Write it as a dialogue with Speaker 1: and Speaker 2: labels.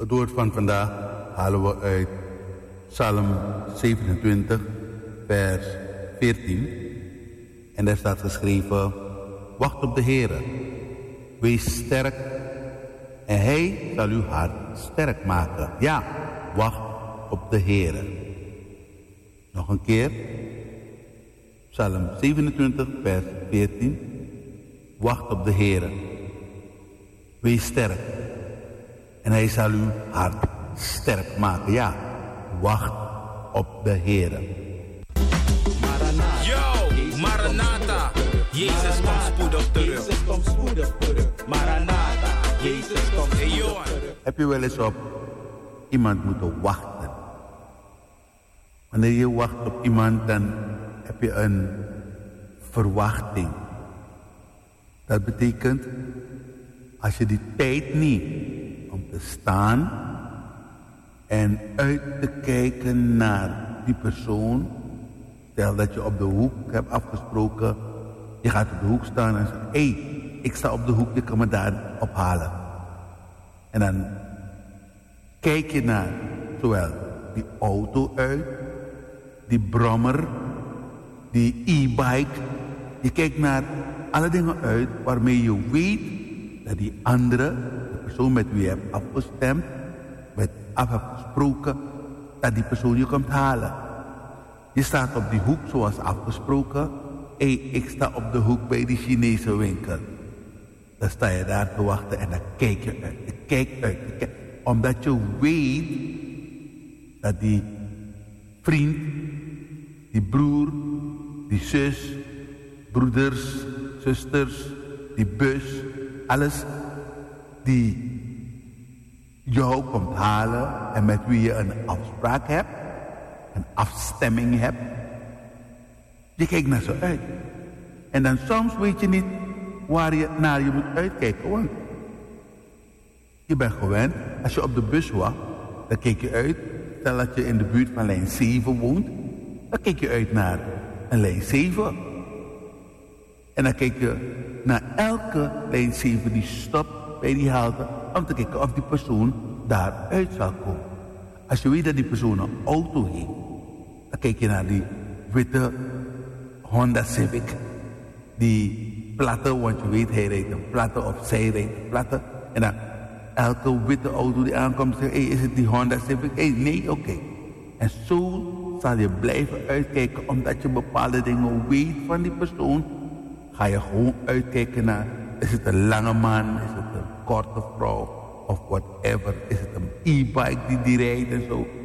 Speaker 1: Het woord van vandaag halen we uit Psalm 27, vers 14. En daar staat geschreven: wacht op de Heere, wees sterk en Hij zal uw hart sterk maken. Ja, wacht op de Heere. Nog een keer. Psalm 27, vers 14. Wacht op de Heere. Wees sterk. En Hij zal uw hart sterk maken. Ja, wacht op de Heere.
Speaker 2: Yo, Maranatha. Jezus komt spoedig terug. Jezus komt spoedig terug. Maranatha. Jezus komt spoedig terug.
Speaker 1: Heb je wel eens op iemand moeten wachten? Wanneer je wacht op iemand, dan heb je een verwachting. Dat betekent, als je die tijd niet om te staan en uit te kijken naar die persoon. Stel dat je op de hoek hebt afgesproken, je gaat op de hoek staan en zegt: hé, ik sta op de hoek, je kan me daar ophalen. En dan kijk je naar zowel die auto uit, die brommer, die e-bike. Je kijkt naar alle dingen uit waarmee je weet dat die andere, de persoon met wie je hebt afgestemd, met af hebt gesproken, dat die persoon je komt halen. Je staat op die hoek zoals afgesproken. Hé, ik sta op de hoek bij die Chinese winkel. Dan sta je daar te wachten en dan kijk je uit. Je kijkt uit. Omdat je weet dat die vriend, die broer, die zus, broeders, zusters, die bus, alles die jou komt halen en met wie je een afspraak hebt, een afstemming hebt. Je kijkt naar ze uit. En dan soms weet je niet waar je naar je moet uitkijken. Want je bent gewend, als je op de bus wacht, dan kijk je uit. Stel dat je in de buurt van lijn 7 woont, dan kijk je uit naar een lijn 7. En dan kijk je naar elke lijn 7 die stopt bij die halte, om te kijken of die persoon daaruit zal komen. Als je weet dat die persoon een auto heeft, dan kijk je naar die witte Honda Civic. Die platte, want je weet hij rijdt een platte of zij rijdt een platte. En dan elke witte auto die aankomt zegt: hey, is het die Honda Civic? Hey, nee, oké. En zo zal je blijven uitkijken, omdat je bepaalde dingen weet van die persoon. Ga je gewoon uitkijken naar, is het een lange man, is het een korte vrouw of whatever. Is het een e-bike die rijdt en zo.